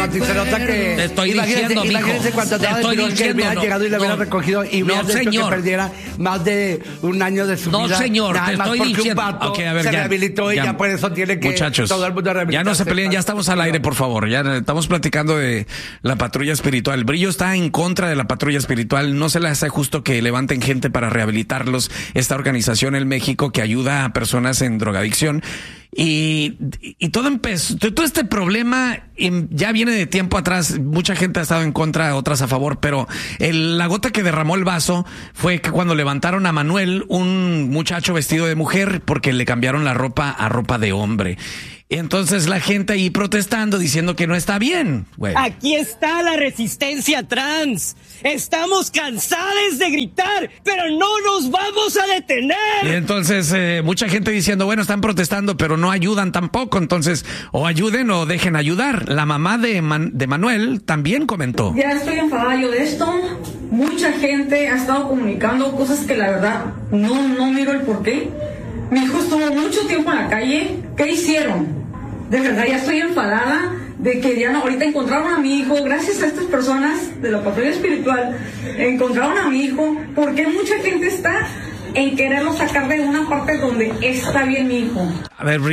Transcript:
Se nota que te estoy diciendo, mijo. Imagínense cuando te estoy que diciendo, hubiera llegado y le hubiera recogido y hubiera hecho que perdiera más de un año de su vida. No, señor, nada te más estoy porque diciendo. un vato Okay, a ver, se rehabilitó y ya por eso tiene que muchachos, todo el mundo rehabilitarse. ya no se peleen, ya estamos al aire, por favor. Ya estamos platicando de la patrulla espiritual. Brillo está en contra de la patrulla espiritual. No se le hace justo que levanten gente para rehabilitarlos. Esta organización en México que ayuda a personas en drogadicción. Y todo empezó, todo este problema ya viene de tiempo atrás. Mucha gente ha estado en contra, otras a favor, pero la gota que derramó el vaso fue que cuando levantaron a Manuel, un muchacho vestido de mujer, porque le cambiaron la ropa a ropa de hombre. Entonces la gente ahí protestando, diciendo que no está bien, güey. Aquí está la resistencia trans. Estamos cansados de gritar, pero no nos vamos a detener. Y entonces mucha gente diciendo, bueno, están protestando, pero no ayudan tampoco. Entonces, o ayuden o dejen ayudar. La mamá de Manuel también comentó. Ya estoy enfadada yo de esto. Mucha gente ha estado comunicando cosas que la verdad no miro el porqué. Mi hijo estuvo mucho tiempo en la calle. ¿Qué hicieron? De verdad ya estoy enfadada de que ya ahorita encontraron a mi hijo, gracias a estas personas de la patrulla espiritual, encontraron a mi hijo, porque mucha gente está en quererlo sacar de una parte donde está bien mi hijo. A ver,